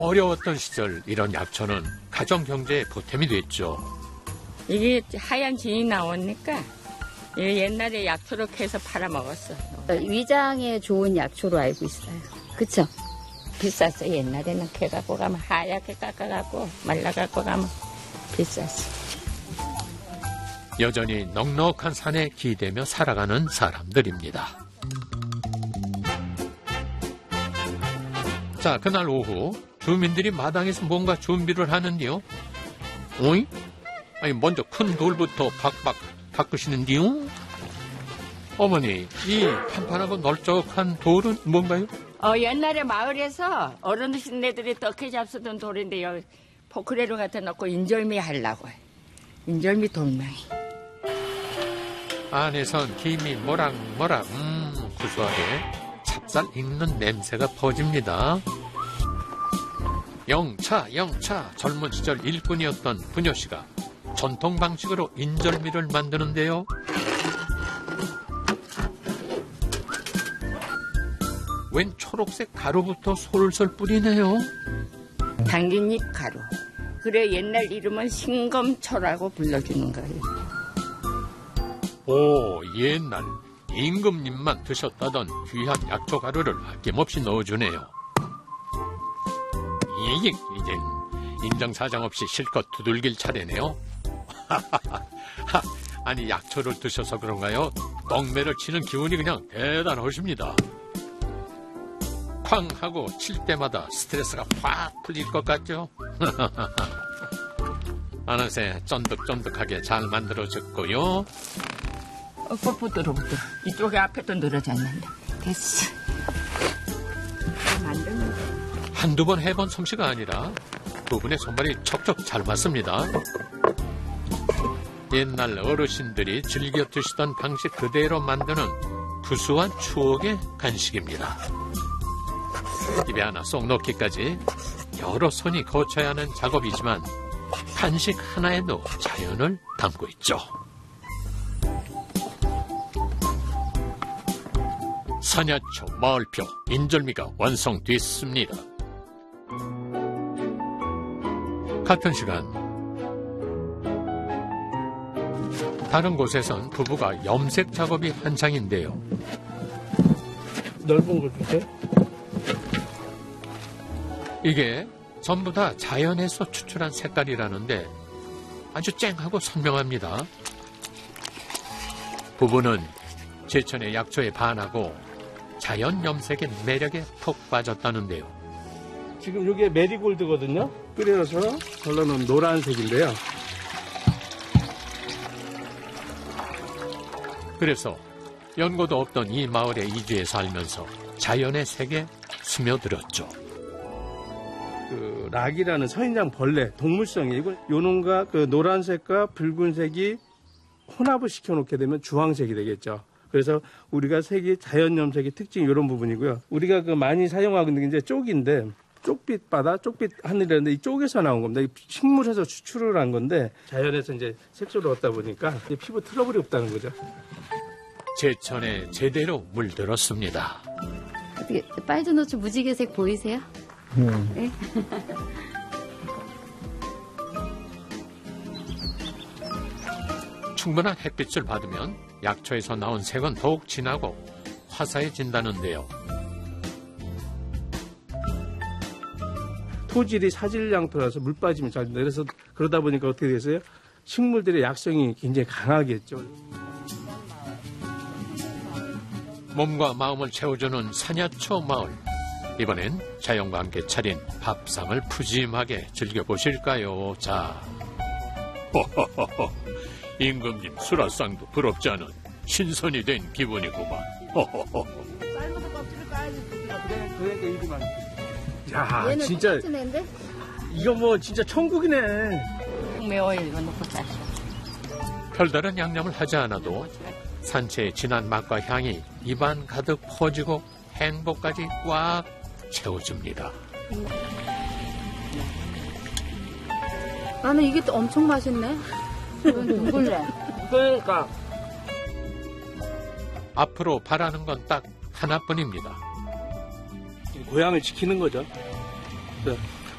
어려웠던 시절 이런 약초는 가정 경제의 보탬이 됐죠. 이게 하얀 진이 나오니까 옛날에 약초로 캐서 팔아먹었어. 위장에 좋은 약초로 알고 있어요. 그쵸? 비쌌어. 옛날에는 캐갖고 가면 하얗게 깎아갖고 말라갖고 가면 비쌌어. 여전히 넉넉한 산에 기대며 살아가는 사람들입니다. 자, 그날 오후 주민들이 마당에서 뭔가 준비를 하는데요. 어이? 아니, 먼저 큰 돌부터 박박 닦으시는데요. 어머니, 이 판판하고 널쩍한 돌은 뭔가요? 옛날에 마을에서 어르신네들이 떡해 잡수던 돌인데 여기 포크레로 갖다 놓고 인절미 하려고 해. 인절미 돌멩이. 안에선 김이 모락모락 구수하게 찹쌀 익는 냄새가 퍼집니다. 영차 젊은 시절 일꾼이었던 부녀씨가 전통 방식으로 인절미를 만드는데요. 웬 초록색 가루부터 솔솔 뿌리네요. 당근잎 가루. 그래 옛날 이름은 신검초라고 불러주는 거예요. 오, 옛날 임금님만 드셨다던 귀한 약초 가루를 아낌없이 넣어주네요. 이젠 인정사정 없이 실컷 두들길 차례네요. 아니, 약초를 드셔서 그런가요? 떡매를 치는 기운이 그냥 대단하십니다. 쾅 하고 칠 때마다 스트레스가 확 풀릴 것 같죠? 어느새 쫀득쫀득하게 잘 만들어졌고요. 부들어. 이쪽에 앞에도 늘어졌는데. 됐어. 만들면 돼. 한두 번 해본 솜씨가 아니라 두 분의 손발이 척척 잘 맞습니다. 옛날 어르신들이 즐겨 드시던 방식 그대로 만드는 구수한 추억의 간식입니다. 입에 하나 쏙 넣기까지 여러 손이 거쳐야 하는 작업이지만 간식 하나에도 자연을 담고 있죠. 산야초 마을표 인절미가 완성됐습니다. 같은 시간 다른 곳에선 부부가 염색 작업이 한창인데요. 넓은 걸 주세요. 이게 전부 다 자연에서 추출한 색깔이라는데 아주 쨍하고 선명합니다. 부부는 제천의 약초에 반하고 자연 염색의 매력에 푹 빠졌다는데요. 지금 이게 메리골드거든요. 끓여서 걸러놓은 노란색인데요. 그래서 연고도 없던 이 마을에 이주해 살면서 자연의 색에 스며들었죠. 그 락이라는 서인장 벌레 동물성이 이거 요놈과 그 노란색과 붉은색이 혼합을 시켜놓게 되면 주황색이 되겠죠. 그래서 우리가 색이 자연 염색의 특징이 이런 부분이고요. 우리가 그 많이 사용하고 있는 게 이제 쪽인데 쪽빛 바다, 쪽빛 하늘이라는데 이 쪽에서 나온 겁니다. 이 식물에서 추출을 한 건데 자연에서 이제 색소를 얻다 보니까 피부 트러블이 없다는 거죠. 제천에 제대로 물들었습니다. 어떻게 빨주 노초 무지개색 보이세요? 네. 충분한 햇빛을 받으면 약초에서 나온 색은 더욱 진하고 화사해진다는데요. 토질이 사질양토라서 물 빠지면 잘 내려서 그러다 보니까 어떻게 됐어요? 식물들의 약성이 굉장히 강하겠죠. 몸과 마음을 채워주는 산야초 마을. 이번엔 자연과 함께 차린 밥상을 푸짐하게 즐겨보실까요? 자, 임금님 수라상도 부럽지 않은 신선이 된 기분이구만. 야, 진짜 이거 뭐 진짜 천국이네. 매워 이거 넣고 짜. 별다른 양념을 하지 않아도 산채의 진한 맛과 향이 입안 가득 퍼지고 행복까지 꽉 채워줍니다. 나는 이게 또 엄청 맛있네. 이건 둥글래. 그러니까 앞으로 바라는 건 딱 하나뿐입니다. 고향을 지키는 거죠. 네.